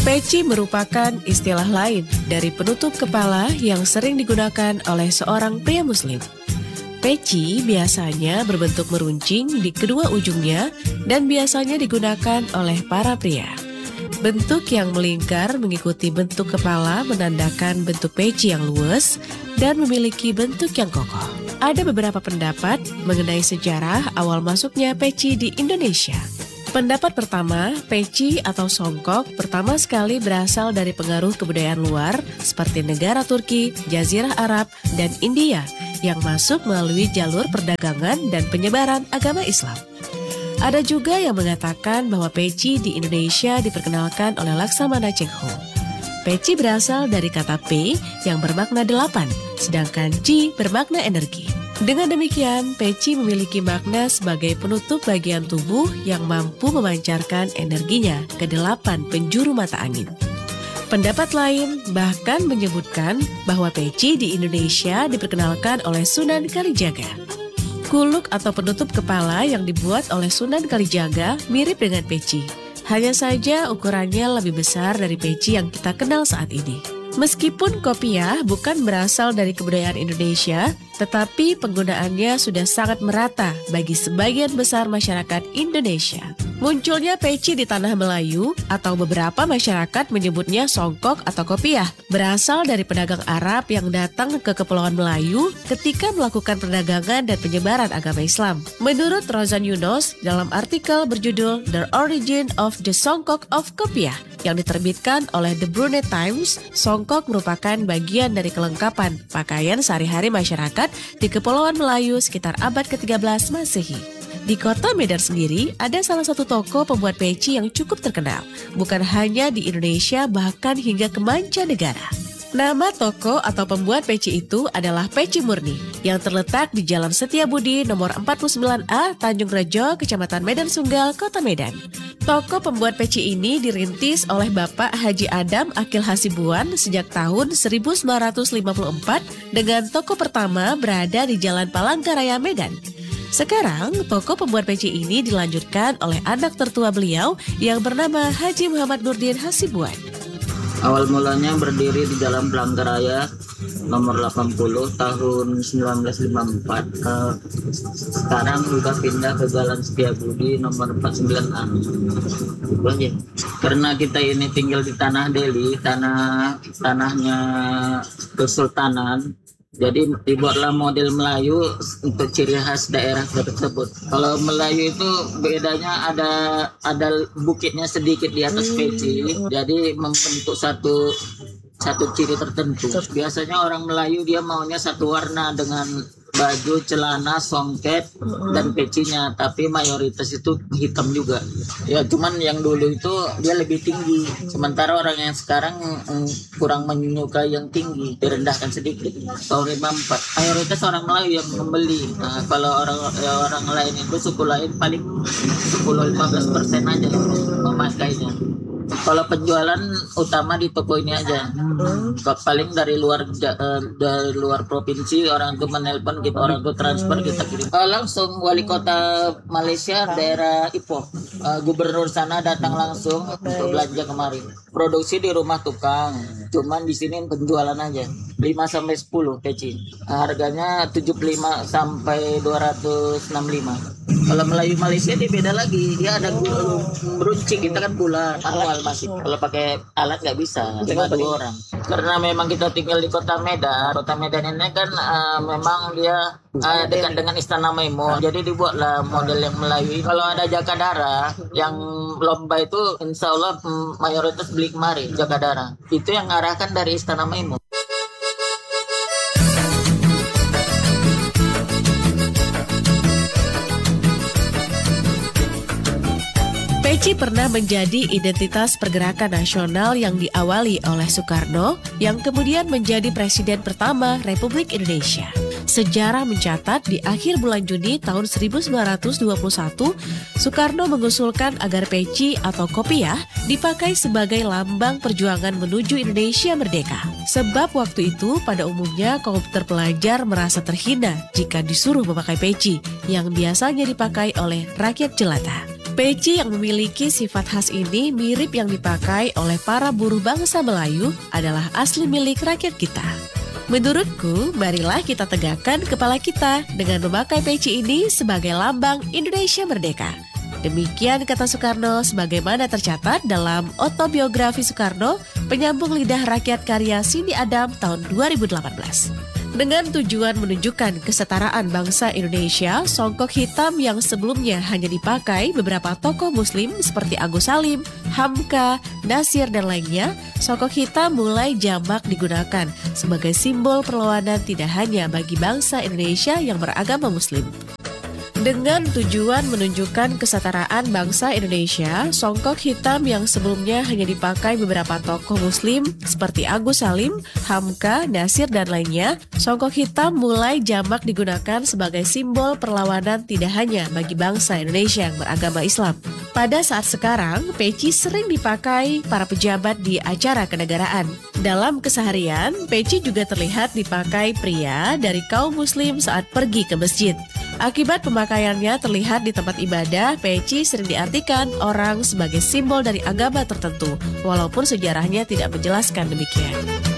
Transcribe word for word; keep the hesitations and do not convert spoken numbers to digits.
Peci merupakan istilah lain dari penutup kepala yang sering digunakan oleh seorang pria muslim. Peci biasanya berbentuk meruncing di kedua ujungnya dan biasanya digunakan oleh para pria. Bentuk yang melingkar mengikuti bentuk kepala menandakan bentuk peci yang luwes dan memiliki bentuk yang kokoh. Ada beberapa pendapat mengenai sejarah awal masuknya peci di Indonesia. Pendapat pertama, peci atau songkok pertama sekali berasal dari pengaruh kebudayaan luar seperti negara Turki, Jazirah Arab, dan India yang masuk melalui jalur perdagangan dan penyebaran agama Islam. Ada juga yang mengatakan bahwa peci di Indonesia diperkenalkan oleh Laksamana Cheng Ho. Peci berasal dari kata P yang bermakna delapan, sedangkan C bermakna energi. Dengan demikian, peci memiliki makna sebagai penutup bagian tubuh yang mampu memancarkan energinya ke delapan penjuru mata angin. Pendapat lain bahkan menyebutkan bahwa peci di Indonesia diperkenalkan oleh Sunan Kalijaga. Kuluk atau penutup kepala yang dibuat oleh Sunan Kalijaga mirip dengan peci. Hanya saja ukurannya lebih besar dari peci yang kita kenal saat ini. Meskipun kopiah bukan berasal dari kebudayaan Indonesia, tetapi penggunaannya sudah sangat merata bagi sebagian besar masyarakat Indonesia. Munculnya peci di tanah Melayu atau beberapa masyarakat menyebutnya songkok atau kopiah berasal dari pedagang Arab yang datang ke Kepulauan Melayu ketika melakukan perdagangan dan penyebaran agama Islam. Menurut Rozan Yunus dalam artikel berjudul The Origin of the Songkok of Kopiah yang diterbitkan oleh The Brunei Times, songkok merupakan bagian dari kelengkapan pakaian sehari-hari masyarakat di Kepulauan Melayu sekitar abad ke tiga belas Masehi. Di kota Medan sendiri, ada salah satu toko pembuat peci yang cukup terkenal, bukan hanya di Indonesia bahkan hingga ke mancanegara. Nama toko atau pembuat peci itu adalah Peci Murni, yang terletak di Jalan Setiabudi nomor empat puluh sembilan A, Tanjung Rejo, Kecamatan Medan Sunggal, Kota Medan. Toko pembuat peci ini dirintis oleh Bapak Haji Adam Akil Hasibuan sejak tahun seribu sembilan ratus lima puluh empat dengan toko pertama berada di Jalan Palangkaraya, Medan. Sekarang, toko pembuat peci ini dilanjutkan oleh anak tertua beliau yang bernama Haji Muhammad Nurdin Hasibuan. Awal mulanya berdiri di Jalan Palangkaraya nomor delapan puluh tahun seribu sembilan ratus lima puluh empat. Uh, sekarang sudah pindah ke Jalan Setiabudi nomor empat puluh sembilan A. Ya. Karena kita ini tinggal di tanah Delhi, tanah tanahnya Kesultanan. Jadi dibuatlah model Melayu untuk ciri khas daerah tersebut. Kalau Melayu itu bedanya ada ada bukitnya sedikit di atas peci, jadi membentuk satu satu ciri tertentu. Biasanya orang Melayu dia maunya satu warna dengan baju, celana, songket, dan pecinya, tapi mayoritas itu hitam juga. Ya cuman yang dulu itu dia lebih tinggi, sementara orang yang sekarang mm, kurang menyukai yang tinggi, direndahkan sedikit. Tahun lima puluh empat, mayoritas orang Melayu yang membeli. Nah, kalau orang ya, orang lain itu suku lain paling sepuluh sampai lima belas persen aja memakainya. Kalau penjualan utama di toko ini aja, hmm. paling dari luar uh, dari luar provinsi orang itu menelpon kita, orang itu transfer kita kirim. Uh, langsung wali kota Malaysia daerah Ipoh, uh, gubernur sana datang langsung untuk belanja kemarin. Produksi di rumah tukang, cuman di sini penjualan aja lima sampai sepuluh peci. Harganya tujuh puluh lima sampai dua ratus enam puluh lima. Kalau Melayu Malaysia dia beda lagi, dia ada beruncing, kita kan bulat manual masih. Kalau pakai alat nggak bisa, cuma dua orang. Karena memang kita tinggal di kota Medan, kota Medan ini kan uh, memang dia uh, dekat dengan Istana Maimun, jadi dibuatlah model yang Melayu. Kalau ada Jakadara yang lomba itu, insya Allah mayoritas beli kemari Jakadara. Itu yang arahkan dari Istana Maimun. Peci pernah menjadi identitas pergerakan nasional yang diawali oleh Soekarno yang kemudian menjadi presiden pertama Republik Indonesia. Sejarah mencatat di akhir bulan Juni tahun seribu sembilan ratus dua puluh satu, Soekarno mengusulkan agar peci atau kopiah dipakai sebagai lambang perjuangan menuju Indonesia merdeka. Sebab waktu itu pada umumnya kaum terpelajar merasa terhina jika disuruh memakai peci yang biasanya dipakai oleh rakyat jelata. Peci yang memiliki sifat khas ini mirip yang dipakai oleh para buruh bangsa Melayu adalah asli milik rakyat kita. Menurutku, marilah kita tegakkan kepala kita dengan memakai peci ini sebagai lambang Indonesia Merdeka. Demikian kata Soekarno sebagaimana tercatat dalam Autobiografi Soekarno, Penyambung Lidah Rakyat karya Cindy Adam tahun dua ribu delapan belas. Dengan tujuan menunjukkan kesetaraan bangsa Indonesia, songkok hitam yang sebelumnya hanya dipakai beberapa tokoh muslim seperti Agus Salim, Hamka, Nasir, dan lainnya, songkok hitam mulai jamak digunakan sebagai simbol perlawanan tidak hanya bagi bangsa Indonesia yang beragama muslim. Dengan tujuan menunjukkan kesetaraan bangsa Indonesia, songkok hitam yang sebelumnya hanya dipakai beberapa tokoh muslim seperti Agus Salim, Hamka, Nasir, dan lainnya, songkok hitam mulai jamak digunakan sebagai simbol perlawanan tidak hanya bagi bangsa Indonesia yang beragama Islam. Pada saat sekarang, peci sering dipakai para pejabat di acara kenegaraan. Dalam keseharian, peci juga terlihat dipakai pria dari kaum muslim saat pergi ke masjid. Akibat pemakaiannya terlihat di tempat ibadah, peci sering diartikan orang sebagai simbol dari agama tertentu, walaupun sejarahnya tidak menjelaskan demikian.